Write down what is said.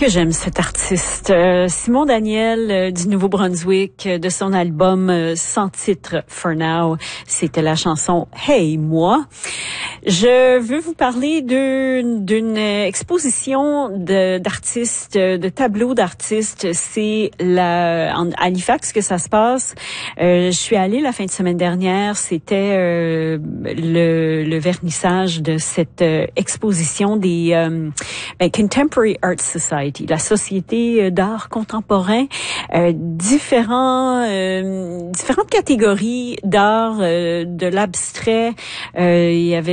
Que j'aime cet artiste. Simon Daniel du Nouveau-Brunswick, de son album sans titre For Now, c'était la chanson Hey Moi. Je veux vous parler d'une exposition d'artistes, de tableaux d'artistes. C'est à Halifax que ça se passe. Je suis allée la fin de semaine dernière. C'était le vernissage de cette exposition des Contemporary Art Society, la Société d'art contemporain, différentes catégories d'art, de l'abstrait. Il y avait